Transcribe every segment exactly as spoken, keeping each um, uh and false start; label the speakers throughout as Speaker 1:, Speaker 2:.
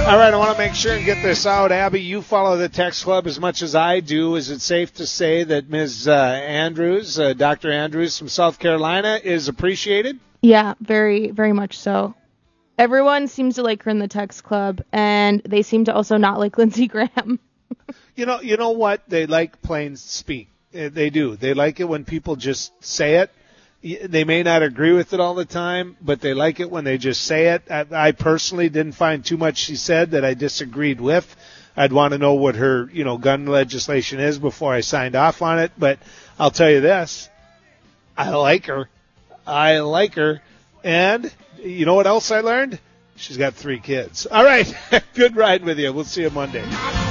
Speaker 1: All right, I want to make sure and get this out. Abby, you follow the text club as much as I do. Is it safe to say that Miz Uh, Andrews, uh, Doctor Andrews from South Carolina, is appreciated?
Speaker 2: Yeah, very, very much so. Everyone seems to like her in the text club, and they seem to also not like Lindsey Graham.
Speaker 1: You know, you know what? They like plain speak. They do. They like it when people just say it. They may not agree with it all the time, but they like it when they just say it. I, I personally didn't find too much she said that I disagreed with. I'd want to know what her, you know, gun legislation is before I signed off on it. But I'll tell you this. I like her. I like her. And you know what else I learned? She's got three kids. All right. Good ride with you. We'll see you Monday.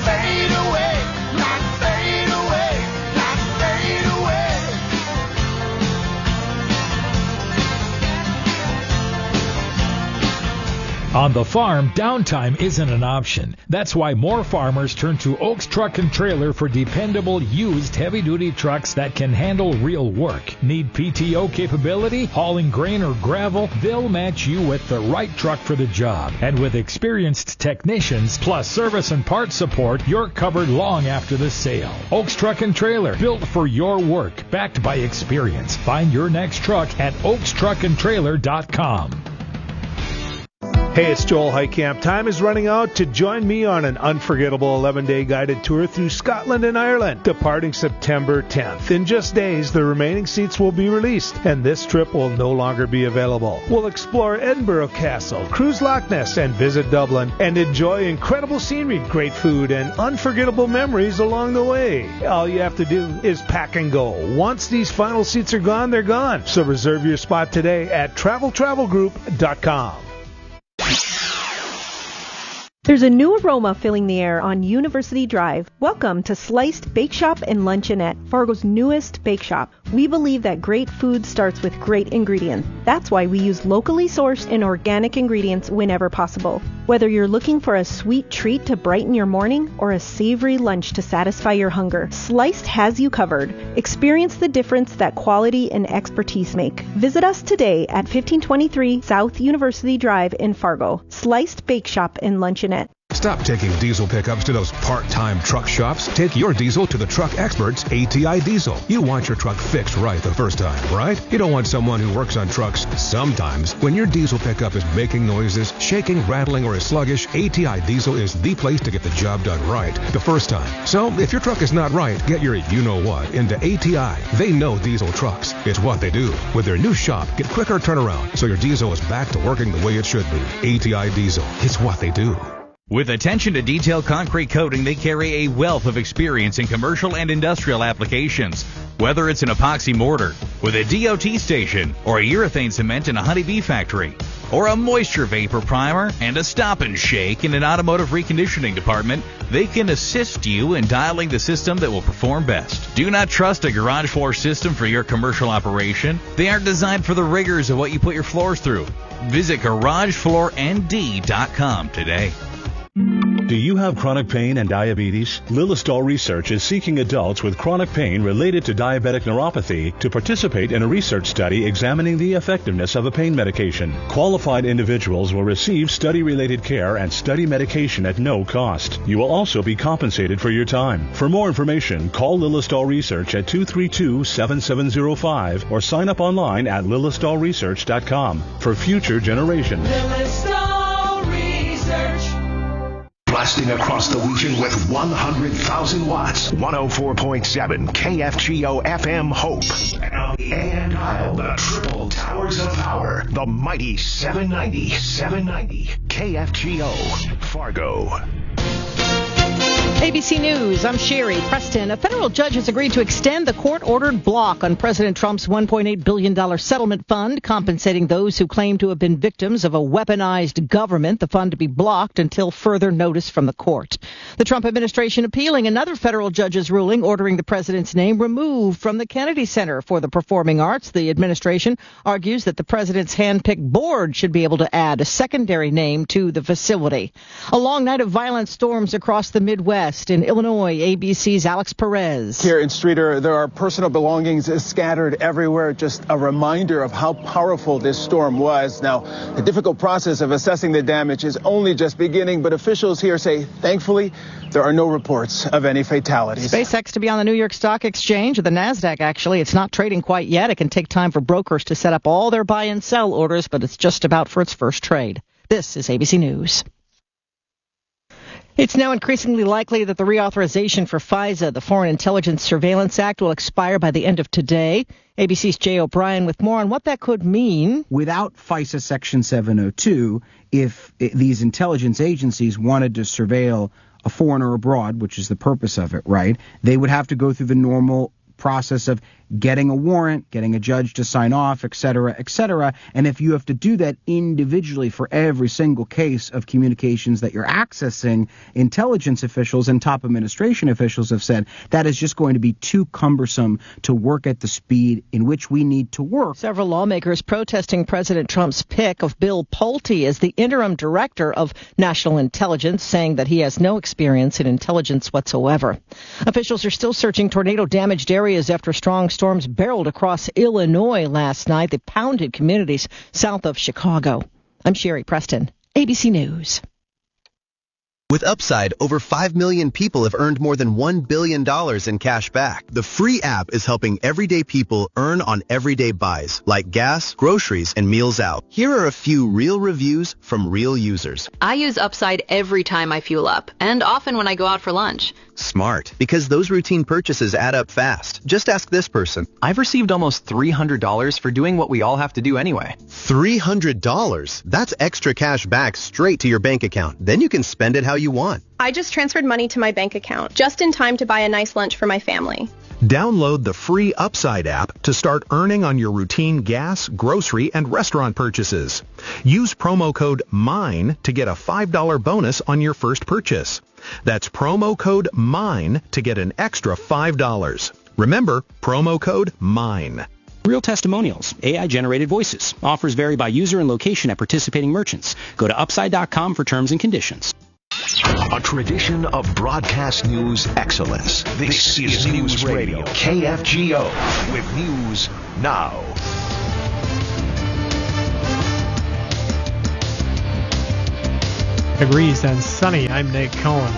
Speaker 3: On the farm, downtime isn't an option. That's why more farmers turn to Oaks Truck and Trailer for dependable, used, heavy-duty trucks that can handle real work. Need P T O capability, hauling grain or gravel? They'll match you with the right truck for the job. And with experienced technicians, plus service and parts support, you're covered long after the sale. Oaks Truck and Trailer, built for your work, backed by experience. Find your next truck at oaks truck and trailer dot com.
Speaker 1: Hey, it's Joel Heitkamp. Time is running out to join me on an unforgettable eleven-day guided tour through Scotland and Ireland, departing September tenth. In just days, the remaining seats will be released, and this trip will no longer be available. We'll explore Edinburgh Castle, cruise Loch Ness, and visit Dublin, and enjoy incredible scenery, great food, and unforgettable memories along the way. All you have to do is pack and go. Once these final seats are gone, they're gone. So reserve your spot today at travel travel group dot com.
Speaker 4: There's a new aroma filling the air on University Drive. Welcome to Sliced Bake Shop and Luncheonette, Fargo's newest bake shop. We believe that great food starts with great ingredients. That's why we use locally sourced and organic ingredients whenever possible. Whether you're looking for a sweet treat to brighten your morning or a savory lunch to satisfy your hunger, Sliced has you covered. Experience the difference that quality and expertise make. Visit us today at fifteen twenty-three South University Drive in Fargo. Sliced Bake Shop and Luncheonette.
Speaker 5: Stop taking diesel pickups to those part-time truck shops. Take your diesel to the truck experts, A T I Diesel. You want your truck fixed right the first time, right? You don't want someone who works on trucks sometimes. When your diesel pickup is making noises, shaking, rattling, or is sluggish, A T I Diesel is the place to get the job done right the first time. So if your truck is not right, get your you-know-what into A T I. They know diesel trucks. It's what they do. With their new shop, get quicker turnaround so your diesel is back to working the way it should be. A T I Diesel. It's what they do.
Speaker 6: With attention to detail concrete coating, they carry a wealth of experience in commercial and industrial applications. Whether it's an epoxy mortar with a D O T station or a urethane cement in a honeybee factory, or a moisture vapor primer and a stop and shake in an automotive reconditioning department, they can assist you in dialing the system that will perform best. Do not trust a garage floor system for your commercial operation. They aren't designed for the rigors of what you put your floors through. Visit garage floor N D dot com today.
Speaker 7: Do you have chronic pain and diabetes? Lilistol Research is seeking adults with chronic pain related to diabetic neuropathy to participate in a research study examining the effectiveness of a pain medication. Qualified individuals will receive study-related care and study medication at no cost. You will also be compensated for your time. For more information, call Lilistol Research at two three two, seven seven zero five or sign up online at lilistol research dot com for future generations.
Speaker 8: Lilistol Research. Blasting across the region with one hundred thousand watts. one oh four point seven K F G O F M Hope. And on the A and dial, the triple towers of power. The mighty seven ninety, seven ninety K F G O Fargo.
Speaker 9: A B C News, I'm Sherry Preston. A federal judge has agreed to extend the court-ordered block on President Trump's one point eight billion dollars settlement fund, compensating those who claim to have been victims of a weaponized government. The fund to be blocked until further notice from the court. The Trump administration appealing another federal judge's ruling ordering the president's name removed from the Kennedy Center for the Performing Arts. The administration argues that the president's hand-picked board should be able to add a secondary name to the facility. A long night of violent storms across the Midwest arrest in Illinois. A B C's Alex Perez.
Speaker 10: Here in Streeter, there are personal belongings scattered everywhere. Just a reminder of how powerful this storm was. Now, the difficult process of assessing the damage is only just beginning, but officials here say, thankfully, there are no reports of any fatalities.
Speaker 9: SpaceX to be on the New York Stock Exchange, or the NASDAQ, actually. It's not trading quite yet. It can take time for brokers to set up all their buy and sell orders, but it's just about for its first trade. This is A B C News. It's now increasingly likely that the reauthorization for FISA, the Foreign Intelligence Surveillance Act, will expire by the end of today. A B C's Jay O'Brien with more on what that could mean.
Speaker 11: Without FISA Section seven oh two, if these intelligence agencies wanted to surveil a foreigner abroad, which is the purpose of it, right, they would have to go through the normal process of getting a warrant, getting a judge to sign off, et cetera, et cetera. And if you have to do that individually for every single case of communications that you're accessing, intelligence officials and top administration officials have said that is just going to be too cumbersome to work at the speed in which we need to work.
Speaker 9: Several lawmakers protesting President Trump's pick of Bill Pulte as the interim director of national intelligence, saying that he has no experience in intelligence whatsoever. Officials are still searching tornado-damaged areas after strong storms barreled across Illinois last night. They pounded communities south of Chicago. I'm Sherry Preston, A B C News.
Speaker 12: With Upside, over five million people have earned more than one billion dollars in cash back. The free app is helping everyday people earn on everyday buys, like gas, groceries, and meals out. Here are a few real reviews from real users.
Speaker 13: I use Upside every time I fuel up, and often when I go out for lunch.
Speaker 12: Smart, because those routine purchases add up fast. Just ask this person.
Speaker 14: I've received almost three hundred dollars for doing what we all have to do anyway.
Speaker 12: three hundred dollars? That's extra cash back straight to your bank account. Then you can spend it how you want.
Speaker 15: I just transferred money to my bank account, just in time to buy a nice lunch for my family.
Speaker 16: Download the free Upside app to start earning on your routine gas, grocery, and restaurant purchases. Use promo code MINE to get a five dollars bonus on your first purchase. That's promo code MINE to get an extra five dollars. Remember, promo code MINE.
Speaker 17: Real testimonials, A I-generated voices. Offers vary by user and location at participating merchants. Go to upside dot com for terms and conditions.
Speaker 8: A tradition of broadcast news excellence. This, this is News Radio, K F G O, with News Now.
Speaker 18: Degrees and sunny. I'm Nate Cohen.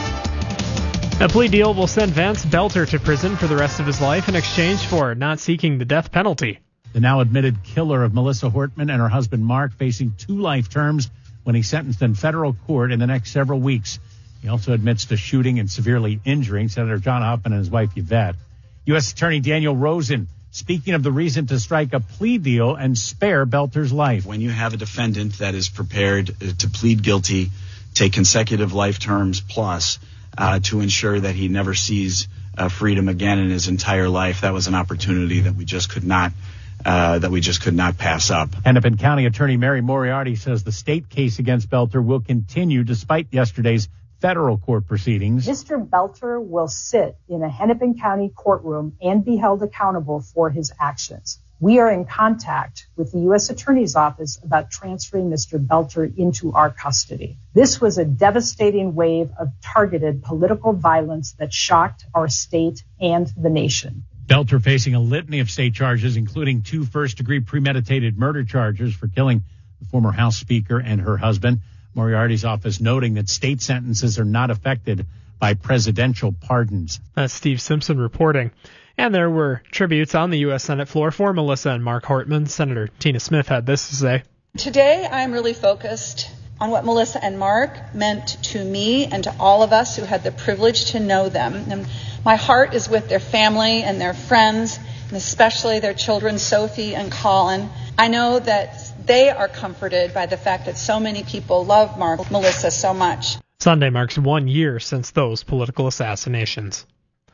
Speaker 18: A plea deal will send Vance Belter to prison for the rest of his life in exchange for not seeking the death penalty.
Speaker 19: The now admitted killer of Melissa Hortman and her husband Mark facing two life terms when he's sentenced in federal court in the next several weeks. He also admits to shooting and severely injuring Senator John Hoffman and his wife Yvette. U S Attorney Daniel Rosen speaking of the reason to strike a plea deal and spare Belter's life.
Speaker 20: When you have a defendant that is prepared to plead guilty, take consecutive life terms plus uh, to ensure that he never sees uh, freedom again in his entire life, that was an opportunity that we just could not Uh, that we just could not pass up.
Speaker 19: Hennepin County Attorney Mary Moriarty says the state case against Belter will continue despite yesterday's federal court proceedings.
Speaker 21: Mister Belter will sit in a Hennepin County courtroom and be held accountable for his actions. We are in contact with the U S Attorney's Office about transferring Mister Belter into our custody. This was a devastating wave of targeted political violence that shocked our state and the nation.
Speaker 19: Belter facing a litany of state charges, including two first-degree premeditated murder charges for killing the former House Speaker and her husband. Moriarty's office noting that state sentences are not affected by presidential pardons.
Speaker 18: That's Steve Simpson reporting. And there were tributes on the U S Senate floor for Melissa and Mark Hortman. Senator Tina Smith had this to say.
Speaker 22: Today, I'm really focused on what Melissa and Mark meant to me and to all of us who had the privilege to know them. And my heart is with their family and their friends, and especially their children, Sophie and Colin. I know that they are comforted by the fact that so many people love Mark, Melissa so much.
Speaker 18: Sunday marks one year since those political assassinations.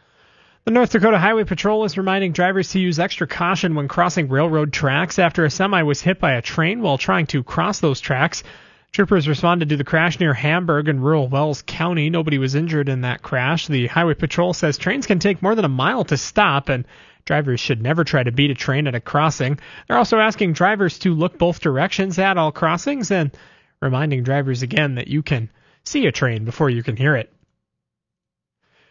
Speaker 18: The North Dakota Highway Patrol is reminding drivers to use extra caution when crossing railroad tracks after a semi was hit by a train while trying to cross those tracks. Troopers responded to the crash near Hamburg in rural Wells County. Nobody was injured in that crash. The Highway Patrol says trains can take more than a mile to stop, and drivers should never try to beat a train at a crossing. They're also asking drivers to look both directions at all crossings and reminding drivers again that you can see a train before you can hear it.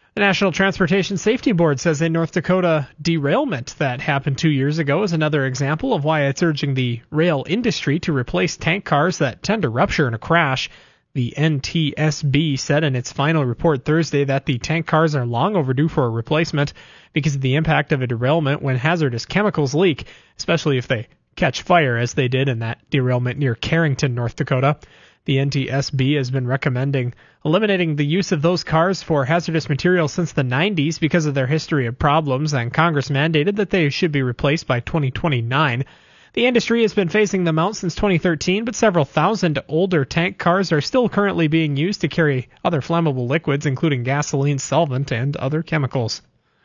Speaker 18: The National Transportation Safety Board says a North Dakota derailment that happened two years ago is another example of why it's urging the rail industry to replace tank cars that tend to rupture in a crash. The N T S B said in its final report Thursday that the tank cars are long overdue for a replacement because of the impact of a derailment when hazardous chemicals leak, especially if they catch fire, as they did in that derailment near Carrington, North Dakota. The N T S B has been recommending eliminating the use of those cars for hazardous materials since the nineties because of their history of problems, and Congress mandated that they should be replaced by twenty twenty-nine. The industry has been phasing them out since twenty thirteen, but several thousand older tank cars are still currently being used to carry other flammable liquids, including gasoline, solvent, and other chemicals.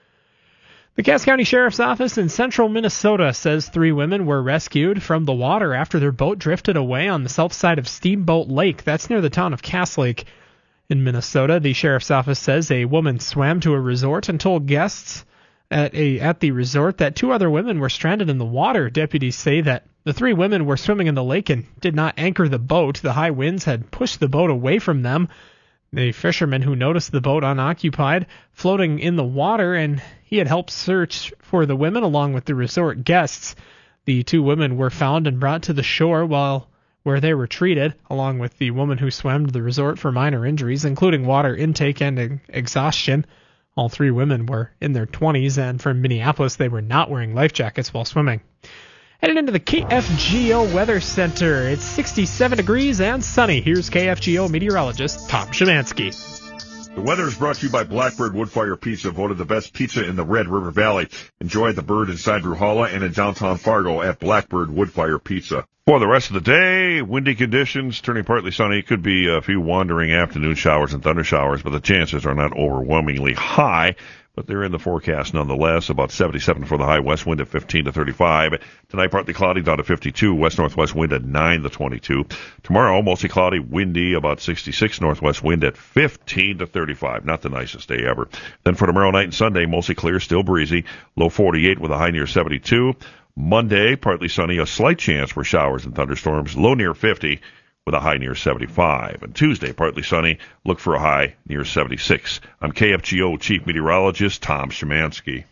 Speaker 18: The Cass County Sheriff's Office in central Minnesota says three women were rescued from the water after their boat drifted away on the south side of Steamboat Lake. That's near the town of Cass Lake in Minnesota. The Sheriff's Office says a woman swam to a resort and told guests at a at the resort that two other women were stranded in the water. Deputies say that the three women were swimming in the lake and did not anchor the boat. The high winds had pushed the boat away from them. The fisherman who noticed the boat unoccupied, floating in the water, and he had helped search for the women along with the resort guests. The two women were found and brought to the shore while where they were treated, along with the woman who swam to the resort for minor injuries, including water intake and exhaustion. All three women were in their twenties, and from Minneapolis, they were not wearing life jackets while swimming. Headed into the K F G O Weather Center. It's sixty-seven degrees and sunny. Here's K F G O meteorologist Tom Szymanski.
Speaker 2: The weather is brought to you by Blackbird Woodfire Pizza, voted the best pizza in the Red River Valley. Enjoy the bird inside Ruhala and in downtown Fargo at Blackbird Woodfire Pizza. For the rest of the day, windy conditions, turning partly sunny. Could be a few wandering afternoon showers and thunder showers, but the chances are not overwhelmingly high. But they're in the forecast nonetheless. About seventy-seven for the high, west wind at fifteen to thirty-five. Tonight, partly cloudy, down to fifty-two. West-northwest wind at nine to twenty-two. Tomorrow, mostly cloudy, windy, about sixty-six. Northwest wind at fifteen to thirty-five. Not the nicest day ever. Then for tomorrow night and Sunday, mostly clear, still breezy. Low forty-eight with a high near seventy-two. Monday, partly sunny, a slight chance for showers and thunderstorms. Low near fifty. With a high near seventy-five. And Tuesday, partly sunny, look for a high near seventy-six. I'm K F G O Chief Meteorologist Tom Szymanski.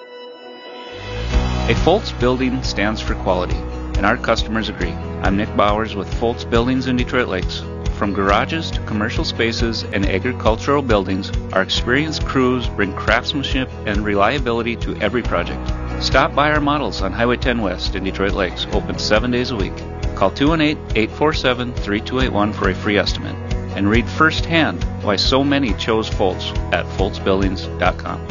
Speaker 3: A Foltz building stands for quality, and our customers agree. I'm Nick Bowers with Foltz Buildings in Detroit Lakes. From garages to commercial spaces and agricultural buildings, our experienced crews bring craftsmanship and reliability to every project. Stop by our models on Highway ten West in Detroit Lakes, open seven days a week. Call two one eight, eight four seven, three two eight one for a free estimate, and read firsthand why so many chose Foltz at foltz buildings dot com.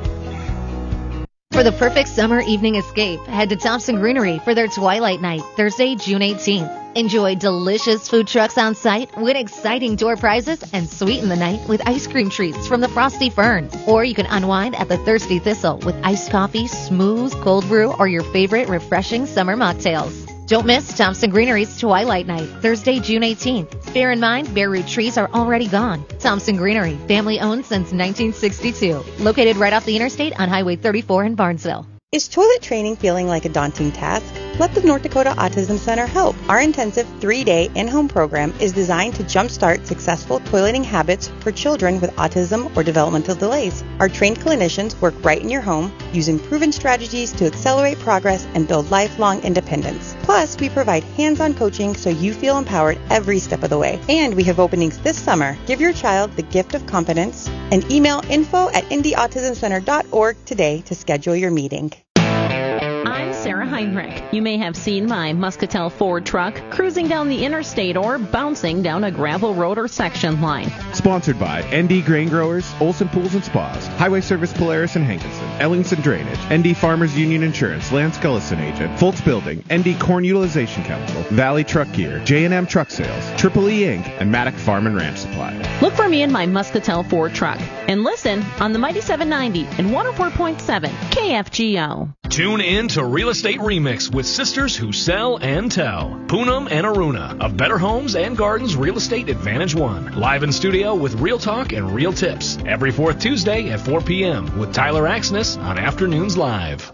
Speaker 23: For the perfect summer evening escape, head to Thompson Greenery for their Twilight Night, Thursday, June eighteenth. Enjoy delicious food trucks on site, win exciting door prizes, and sweeten the night with ice cream treats from the Frosty Fern. Or you can unwind at the Thirsty Thistle with iced coffee, smooth cold brew, or your favorite refreshing summer mocktails. Don't miss Thompson Greenery's Twilight Night, Thursday, June eighteenth. Bear in mind, bare root trees are already gone. Thompson Greenery, family owned since nineteen sixty-two. Located right off the interstate on Highway thirty-four in Barnesville.
Speaker 24: Is toilet training feeling like a daunting task? Let the North Dakota Autism Center help. Our intensive three-day in-home program is designed to jumpstart successful toileting habits for children with autism or developmental delays. Our trained clinicians work right in your home, using proven strategies to accelerate progress and build lifelong independence. Plus, we provide hands-on coaching so you feel empowered every step of the way. And we have openings this summer. Give your child the gift of confidence and email info at indy autism center dot org today to schedule your meeting.
Speaker 25: I'm Sarah Heinrich. You may have seen my Muscatel Ford truck cruising down the interstate or bouncing down a gravel road or section line.
Speaker 26: Sponsored by N D Grain Growers, Olson Pools and Spas, Highway Service Polaris and Hankinson, Ellingson Drainage, N D Farmers Union Insurance, Lance Gullison Agent, Foltz Building, N D Corn Utilization Council, Valley Truck Gear, J and M Truck Sales, Triple E Incorporated, and Maddock Farm and Ranch Supply.
Speaker 25: Look for me in my Muscatel Ford truck and listen on the Mighty seven ninety and one oh four point seven K F G O.
Speaker 27: Tune in to Real Estate Remix with sisters who sell and tell. Poonam and Aruna of Better Homes and Gardens Real Estate Advantage One. Live in studio with real talk and real tips. Every fourth Tuesday at four p.m. with Tyler Axness on Afternoons Live.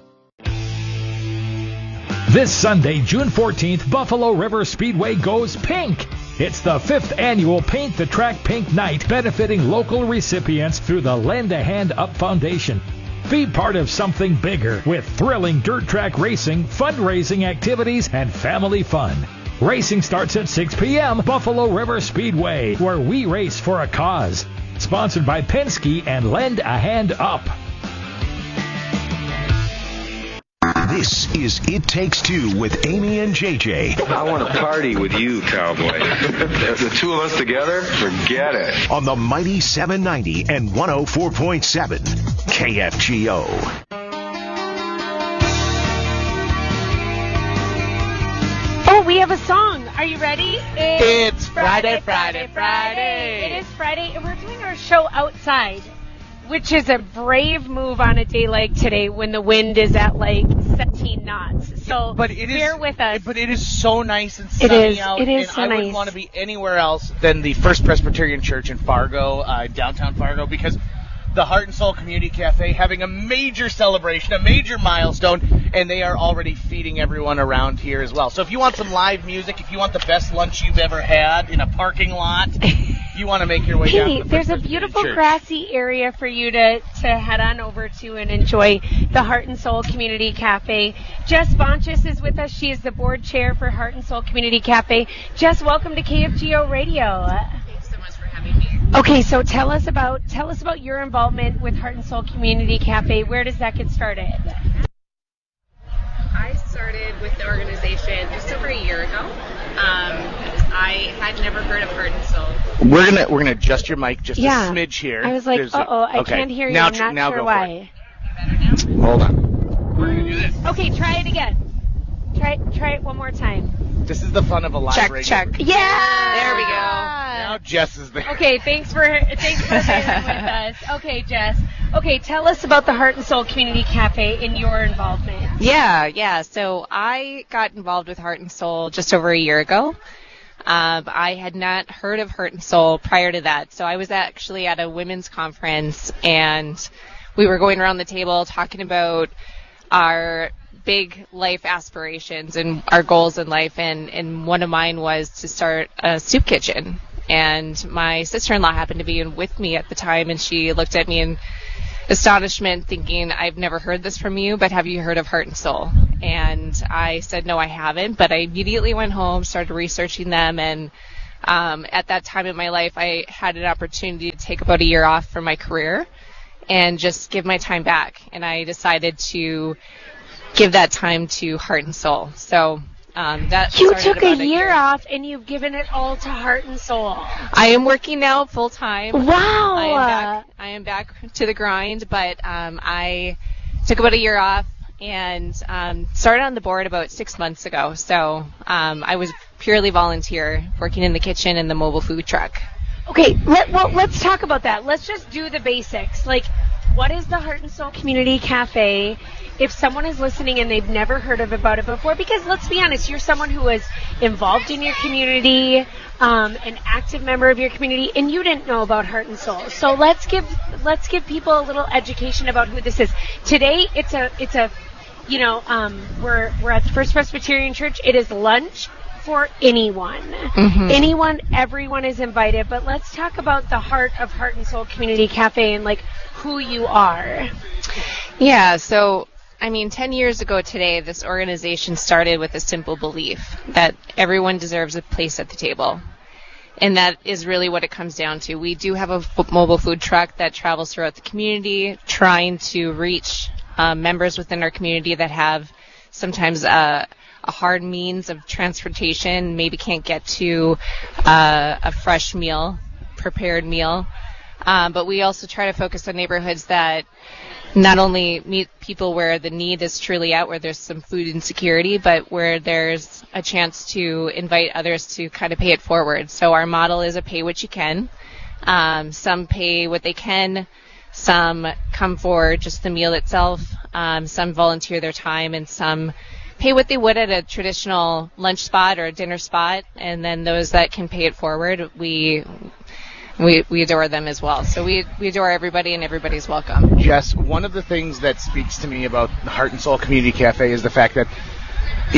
Speaker 28: This Sunday, June fourteenth, Buffalo River Speedway goes pink.
Speaker 1: It's the fifth annual Paint the Track Pink Night, benefiting local recipients through the Lend a Hand Up Foundation. Be part of something bigger with thrilling dirt track racing, fundraising activities, and family fun. Racing starts at six p.m. Buffalo River Speedway, where we race for a cause. Sponsored by Penske and Lend a Hand Up.
Speaker 8: This is It Takes Two with Amy and J J.
Speaker 4: I want to party with you, cowboy. The two of us together, forget it.
Speaker 8: On the mighty seven ninety and one oh four point seven K F G O.
Speaker 5: Oh, we have a song. Are you ready?
Speaker 6: It's, it's Friday, Friday, Friday,
Speaker 5: Friday. It is Friday, and we're doing our show outside, which is a brave move on a day like today when the wind is at like seventeen knots. So
Speaker 6: but it
Speaker 5: bear
Speaker 6: is,
Speaker 5: with us.
Speaker 6: But it is so nice and sunny
Speaker 5: it is,
Speaker 6: out.
Speaker 5: It is
Speaker 6: and
Speaker 5: so
Speaker 6: I
Speaker 5: nice.
Speaker 6: wouldn't want to be anywhere else than the First Presbyterian Church in Fargo, uh, downtown Fargo, because the Heart and Soul Community Cafe having a major celebration, a major milestone, and they are already feeding everyone around here as well. So if you want some live music, if you want the best lunch you've ever had in a parking lot, you want to make your way
Speaker 5: hey,
Speaker 6: down to the First
Speaker 5: there's a
Speaker 6: Presbyterian
Speaker 5: beautiful
Speaker 6: Church.
Speaker 5: grassy area for you to, to head on over to and enjoy the Heart and Soul Community Cafe. Jess Bonchis is with us. She is the board chair for Heart and Soul Community Cafe. Jess, welcome to K F G O Radio.
Speaker 7: Thanks so much for having me.
Speaker 5: Okay, so tell us about tell us about your involvement with Heart and Soul Community Cafe. Where does that get started?
Speaker 7: I started with the organization just over a year ago. Um, I had never heard of Heart and Soul.
Speaker 6: We're gonna we're gonna adjust your mic just
Speaker 5: yeah.
Speaker 6: a smidge here.
Speaker 5: I was like,
Speaker 6: There's
Speaker 5: uh oh, I
Speaker 6: okay.
Speaker 5: can't hear you.
Speaker 6: Now,
Speaker 5: I'm not
Speaker 6: now
Speaker 5: sure
Speaker 6: go
Speaker 5: why.
Speaker 6: For it. Hold on. We're gonna do this.
Speaker 5: Okay, try it again. Try try it one more time.
Speaker 6: This is the fun of a live
Speaker 7: Check,
Speaker 6: radio.
Speaker 7: check.
Speaker 5: Yeah.
Speaker 7: There we go.
Speaker 6: Now Jess is there.
Speaker 5: Okay, thanks for thanks for being with us. Okay, Jess. Okay, tell us about the Heart and Soul Community Cafe and your involvement.
Speaker 7: Yeah, yeah. So I got involved with Heart and Soul just over a year ago. Um, I had not heard of Heart and Soul prior to that. So I was actually at a women's conference, and we were going around the table talking about our big life aspirations and our goals in life, and, and one of mine was to start a soup kitchen. And my sister-in-law happened to be with me at the time, and she looked at me in astonishment, thinking, I've never heard this from you, but have you heard of Heart and Soul? And I said, no, I haven't, but I immediately went home, started researching them, and um, at that time in my life, I had an opportunity to take about a year off from my career and just give my time back. And I decided to give that time to Heart and Soul. So um, that
Speaker 5: you
Speaker 7: started
Speaker 5: took a
Speaker 7: about
Speaker 5: year,
Speaker 7: a year
Speaker 5: off, and you've given it all to Heart and Soul.
Speaker 7: I am working now full time.
Speaker 5: Wow!
Speaker 7: I am back. I am back to the grind, but um, I took about a year off and um, started on the board about six months ago. So um, I was purely volunteer, working in the kitchen and the mobile food truck.
Speaker 5: Okay, let, well, let's talk about that. Let's just do the basics. Like, what is the Heart and Soul Community Cafe? If someone is listening and they've never heard of about it before, because let's be honest, you're someone who is involved in your community, um, an active member of your community, and you didn't know about Heart and Soul. So let's give let's give people a little education about who this is. Today, it's a it's a you know um, we're we're at the First Presbyterian Church. It is lunch for anyone. Mm-hmm. Anyone, everyone is invited. But let's talk about the heart of Heart and Soul Community Cafe and like who you are.
Speaker 7: Yeah, so I mean, ten years ago today, this organization started with a simple belief that everyone deserves a place at the table. And that is really what it comes down to. We do have a f- mobile food truck that travels throughout the community, trying to reach uh, members within our community that have sometimes a, a hard means of transportation, maybe can't get to uh, a fresh meal, prepared meal. Um, but we also try to focus on neighborhoods that not only meet people where the need is truly out, where there's some food insecurity, but where there's a chance to invite others to kind of pay it forward. So our model is a pay what you can. Um, some pay what they can. Some come for just the meal itself. Um, some volunteer their time, and some pay what they would at a traditional lunch spot or a dinner spot. And then those that can pay it forward, we We we adore them as well. So we we adore everybody, and everybody's welcome.
Speaker 6: Yes, one of the things that speaks to me about the Heart and Soul Community Cafe is the fact that it,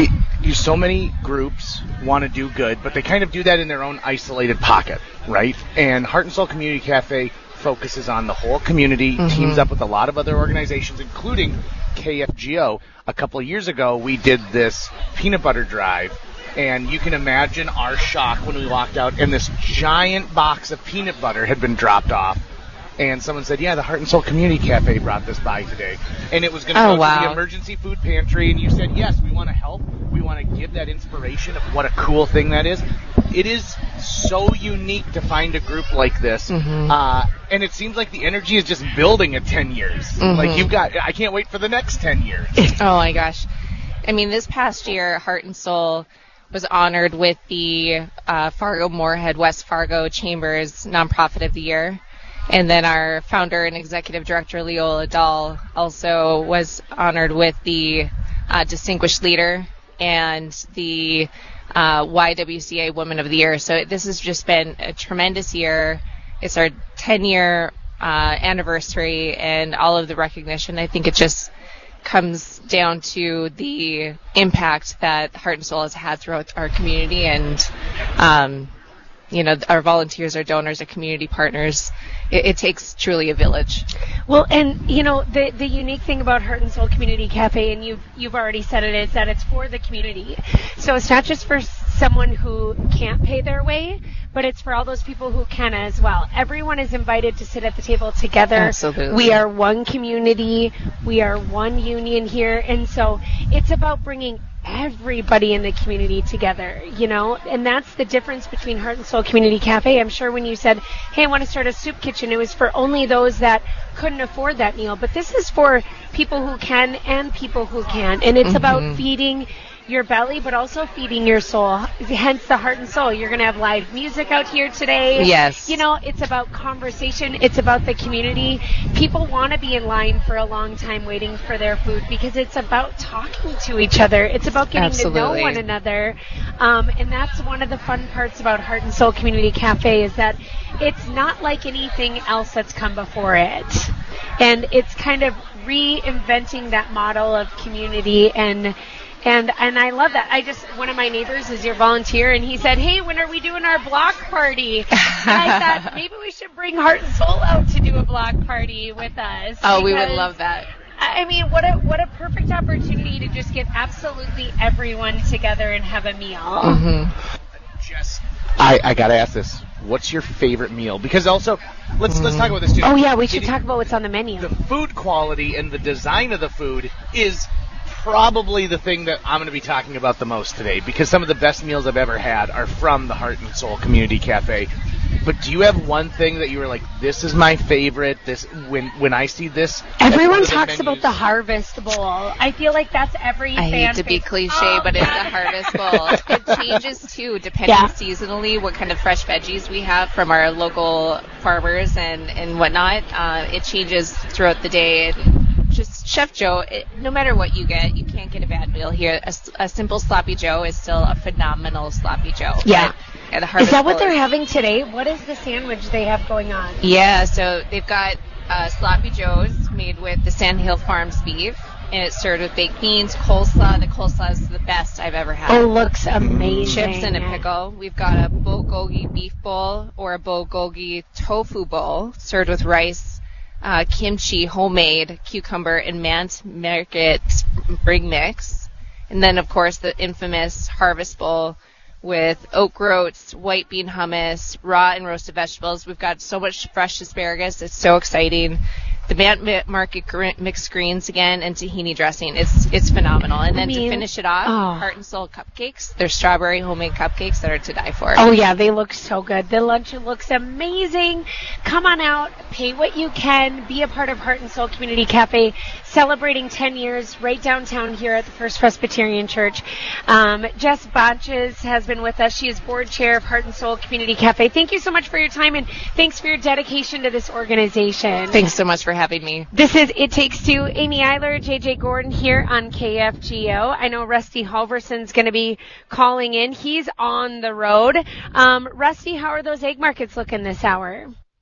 Speaker 6: you so many groups want to do good, but they kind of do that in their own isolated pocket, right? And Heart and Soul Community Cafe focuses on the whole community, mm-hmm. teams up with a lot of other organizations, including K F G O. A couple of years ago, we did this peanut butter drive, and you can imagine our shock when we walked out, and this giant box of peanut butter had been dropped off. And someone said, yeah, the Heart and Soul Community Cafe brought this by today. And it was going to
Speaker 7: oh,
Speaker 6: go
Speaker 7: wow.
Speaker 6: to the emergency food pantry. And you said, yes, we want to help. We want to give that inspiration of what a cool thing that is. It is so unique to find a group like this.
Speaker 7: Mm-hmm.
Speaker 6: Uh, and it seems like the energy is just building at ten years.
Speaker 7: Mm-hmm.
Speaker 6: Like you've got, I can't wait for the next ten years.
Speaker 7: Oh, my gosh. I mean, this past year, Heart and Soul was honored with the uh, Fargo-Moorhead West Fargo Chambers Nonprofit of the Year. And then our founder and executive director, Leola Dahl, also was honored with the uh, Distinguished Leader and the uh, Y W C A Woman of the Year. So this has just been a tremendous year. It's our ten-year uh, anniversary and all of the recognition. I think it just comes down to the impact that Heart and Soul has had throughout our community, and um, you know, our volunteers, our donors, our community partners. It, it takes truly a village.
Speaker 5: Well, and you know, the the unique thing about Heart and Soul Community Cafe, and you've you've already said it, is that it's for the community. So it's not just for someone who can't pay their way, but it's for all those people who can as well. Everyone is invited to sit at the table together.
Speaker 7: Absolutely.
Speaker 5: We are one community. We are one union here, and so it's about bringing everybody in the community together, you know, and that's the difference between Heart and Soul Community Cafe. I'm sure when you said, hey, I want to start a soup kitchen, it was for only those that couldn't afford that meal, but this is for people who can and people who can, and it's mm-hmm. about feeding your belly, but also feeding your soul, hence the Heart and Soul. You're going to have live music out here today.
Speaker 7: Yes.
Speaker 5: You know, it's about conversation. It's about the community. People want to be in line for a long time waiting for their food because it's about talking to each other. It's about getting
Speaker 7: Absolutely.
Speaker 5: to know one another. Um, and that's one of the fun parts about Heart and Soul Community Cafe is that it's not like anything else that's come before it. And it's kind of reinventing that model of community, and And and I love that. I just, one of my neighbors is your volunteer, and he said, hey, when are we doing our block party? And I thought, maybe we should bring Heart and Soul out to do a block party with us.
Speaker 7: Oh, we would love that.
Speaker 5: I mean, what a what a perfect opportunity to just get absolutely everyone together and have a meal.
Speaker 7: Mm-hmm.
Speaker 6: Jess, I, I got to ask this. What's your favorite meal? Because also, let's mm. let's talk about this, too.
Speaker 5: Oh, yeah, we should
Speaker 6: it,
Speaker 5: talk about what's on the menu.
Speaker 6: The food quality and the design of the food is probably the thing that I'm going to be talking about the most today, because some of the best meals I've ever had are from the Heart and Soul Community Cafe. But do you have one thing that you were like, this is my favorite? This when when I see this,
Speaker 5: everyone talks about the Harvest Bowl. I feel like that's every.
Speaker 7: I
Speaker 5: fan
Speaker 7: hate to be
Speaker 5: face.
Speaker 7: cliche,
Speaker 5: oh,
Speaker 7: but it's the Harvest Bowl. It changes too, depending
Speaker 5: yeah.
Speaker 7: seasonally what kind of fresh veggies we have from our local farmers and and whatnot. Uh, it changes throughout the day. And just Chef Joe, it, no matter what you get, you can't get a bad meal here. A, a simple sloppy Joe is still a phenomenal sloppy Joe.
Speaker 5: Yeah.
Speaker 7: But, the Harvest
Speaker 5: is that what
Speaker 7: Bowl
Speaker 5: they're
Speaker 7: is,
Speaker 5: having today? What is the sandwich they have going on?
Speaker 7: Yeah, so they've got uh, sloppy Joes made with the Sandhill Farms beef, and it's served with baked beans, coleslaw. The coleslaw is the best I've ever had.
Speaker 5: Oh, looks amazing.
Speaker 7: Chips and a pickle. We've got a bulgogi beef bowl or a bulgogi tofu bowl served with rice, Uh, kimchi, homemade, cucumber, and Mant Market spring mix. And then, of course, the infamous Harvest Bowl with oat groats, white bean hummus, raw and roasted vegetables. We've got so much fresh asparagus. It's so exciting. The Mant Market gr- mixed greens again and tahini dressing. It's it's phenomenal. And then
Speaker 5: I mean,
Speaker 7: to finish it off,
Speaker 5: oh.
Speaker 7: Heart and Soul cupcakes. They're strawberry homemade cupcakes that are to die for.
Speaker 5: Oh, yeah, they look so good. The lunch looks amazing. Come on out, pay what you can, be a part of Heart and Soul Community Cafe, celebrating ten years right downtown here at the First Presbyterian Church. Um, Jess Bonches has been with us. She is board chair of Heart and Soul Community Cafe. Thank you so much for your time, and thanks for your dedication to this organization.
Speaker 7: Thanks so much for having me.
Speaker 5: This is It Takes Two. Amy Eiler, J J Gordon here on K F G O. I know Rusty Halverson's going to be calling in. He's on the road. Um, Rusty, how are those egg markets looking this hour?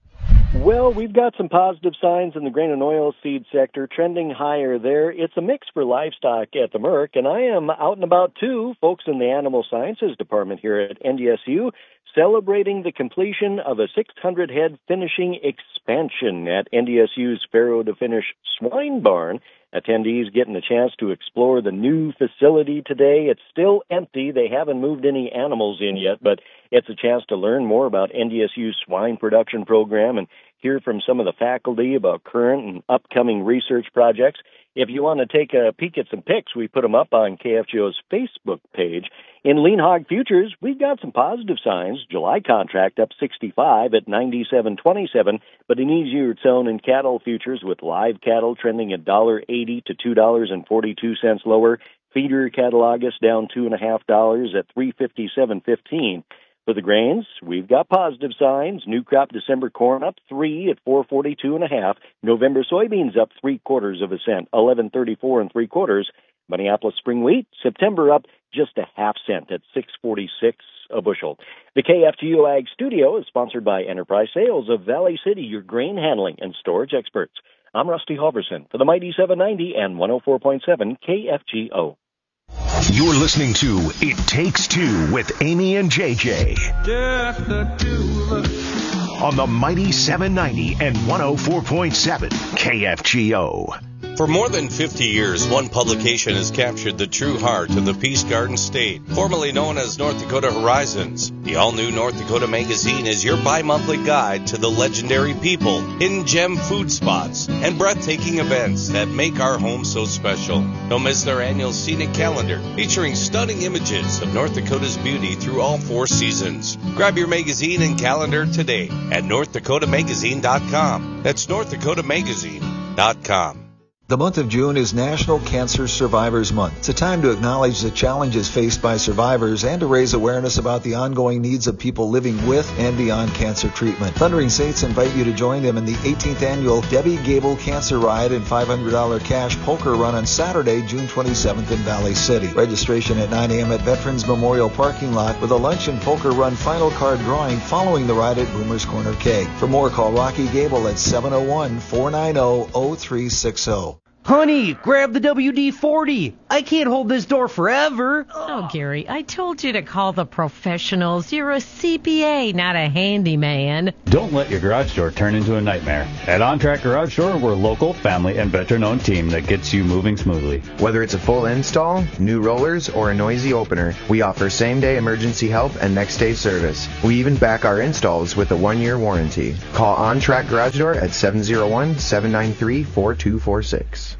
Speaker 9: Well, we've got some positive signs in the grain and oilseed sector, trending higher there. It's a mix for livestock at the Merck, and I am out and about, too, folks in the Animal Sciences Department here at N D S U, celebrating the completion of a six hundred head finishing expansion at N D S U's Farrow to Finish Swine Barn. Attendees getting a chance to explore the new facility today. It's still empty. They haven't moved any animals in yet, but it's a chance to learn more about N D S U's swine production program and hear from some of the faculty about current and upcoming research projects. If you want to take a peek at some pics, we put them up on K F G O's Facebook page. In lean hog futures, we've got some positive signs. July contract up sixty-five at ninety-seven twenty-seven, but in easier tone in cattle futures with live cattle trending at one dollar eighty to two dollars and forty-two cents lower. Feeder cattle August down two point five dollars at three fifty-seven fifteen. For the grains, we've got positive signs. New crop December corn up three at four forty-two and a half. November soybeans up three quarters of a cent, eleven thirty-four and three quarters. Minneapolis spring wheat, September up just a half cent at six forty-six a bushel. The K F G O Ag Studio is sponsored by Enterprise Sales of Valley City, your grain handling and storage experts. I'm Rusty Halverson for the Mighty seven ninety and one oh four point seven K F G O.
Speaker 8: You're listening to It Takes Two with Amy and J J.
Speaker 10: Just the two of us.
Speaker 8: On the Mighty seven ninety and one oh four point seven K F G O.
Speaker 11: For more than fifty years, one publication has captured the true heart of the Peace Garden State, formerly known as North Dakota Horizons. The all-new North Dakota Magazine is your bi-monthly guide to the legendary people, hidden gem food spots, and breathtaking events that make our home so special. Don't miss their annual scenic calendar, featuring stunning images of North Dakota's beauty through all four seasons. Grab your magazine and calendar today at north dakota magazine dot com. That's north dakota magazine dot com.
Speaker 12: The month of June is National Cancer Survivors Month. It's a time to acknowledge the challenges faced by survivors and to raise awareness about the ongoing needs of people living with and beyond cancer treatment. Thundering Saints invite you to join them in the eighteenth annual Debbie Gable Cancer Ride and five hundred dollars cash poker run on Saturday, June twenty-seventh in Valley City. Registration at nine a.m. at Veterans Memorial Parking Lot with a lunch and poker run final card drawing following the ride at Boomer's Corner Keg. For more, call Rocky Gable at seven oh one, four nine oh, oh three six oh.
Speaker 13: Honey, grab the W D forty. I can't hold this door forever.
Speaker 14: Oh, Gary, I told you to call the professionals. You're a C P A, not a handyman.
Speaker 15: Don't let your garage door turn into a nightmare. At OnTrack Garage Door, we're a local, family, and veteran-owned team that gets you moving smoothly.
Speaker 28: Whether it's a full install, new rollers, or a noisy opener, we offer same-day emergency help and next-day service. We even back our installs with a one-year warranty. Call OnTrack Garage Door at seven oh one, seven nine three, four two four six.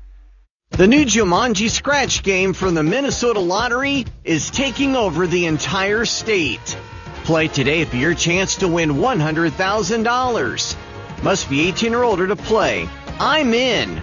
Speaker 13: The new Jumanji Scratch game from the Minnesota Lottery is taking over the entire state. Play today for your chance to win one hundred thousand dollars. Must be eighteen or older to play. I'm in.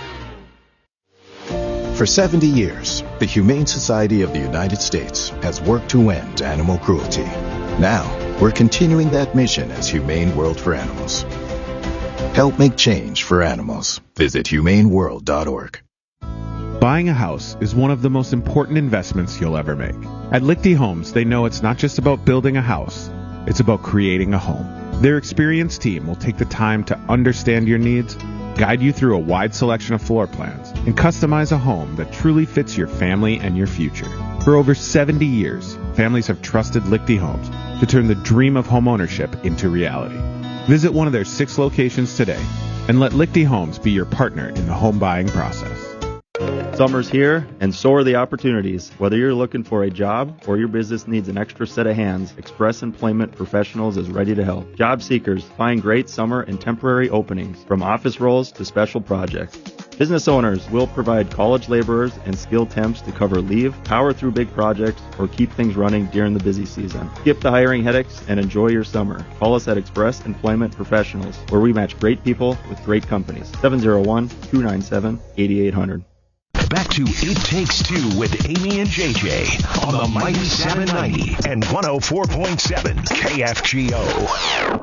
Speaker 29: For seventy years, the Humane Society of the United States has worked to end animal cruelty. Now, we're continuing that mission as Humane World for Animals. Help make change for animals. Visit humane world dot org.
Speaker 26: Buying a house is one of the most important investments you'll ever make. At Lichty Homes, they know it's not just about building a house, it's about creating a home. Their experienced team will take the time to understand your needs, guide you through a wide selection of floor plans, and customize a home that truly fits your family and your future. For over seventy years, families have trusted Lichty Homes to turn the dream of homeownership into reality. Visit one of their six locations today and let Lichty Homes be your partner in the home buying process.
Speaker 30: Summer's here, and so are the opportunities. Whether you're looking for a job or your business needs an extra set of hands, Express Employment Professionals is ready to help. Job seekers find great summer and temporary openings, from office roles to special projects. Business owners will provide college laborers and skilled temps to cover leave, power through big projects, or keep things running during the busy season. Skip the hiring headaches and enjoy your summer. Call us at Express Employment Professionals, where we match great people with great companies. seven oh one, two nine seven, eight eight hundred.
Speaker 8: Back to It Takes Two with Amy and J J on the Mighty seven ninety and one oh four point seven K F G O.